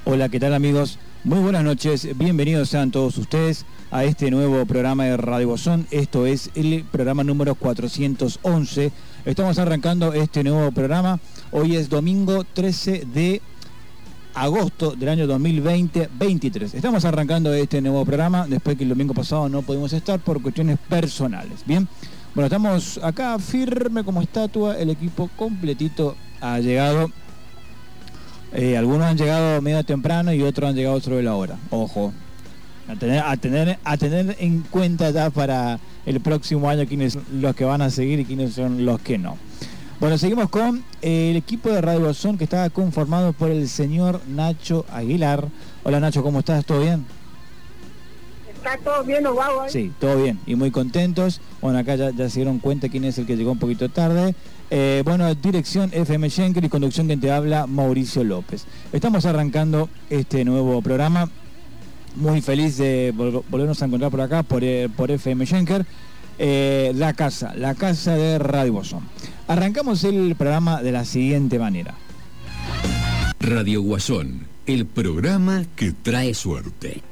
Hola, ¿qué tal amigos? Muy buenas noches, bienvenidos sean todos ustedes a este nuevo programa de Radio Bozón. Esto es el programa número 411. Estamos arrancando este nuevo programa. Hoy es domingo 13 de agosto del año 2020-23. Estamos arrancando este nuevo programa después que el domingo pasado no pudimos estar por cuestiones personales. Bien, bueno, estamos acá firme como estatua, el equipo completito ha llegado. Algunos han llegado medio temprano y otros han llegado sobre la hora. Ojo, a tener en cuenta ya para el próximo año quiénes son los que van a seguir y quiénes son los que no. Bueno, seguimos con el equipo de Radio Bozón que está conformado por el señor Nacho Aguilar. Hola Nacho, ¿cómo estás? ¿Todo bien? ¿Está todo bien, Obao? Sí, todo bien y muy contentos. Bueno, acá ya se dieron cuenta quién es el que llegó un poquito tarde. Bueno, dirección FM Schenker y conducción que te habla Mauricio López. Estamos arrancando este nuevo programa. Muy feliz de volvernos a encontrar por acá, por FM Schenker. La casa de Radio Bozón. Arrancamos el programa de la siguiente manera. Radio Guasón, el programa que trae suerte.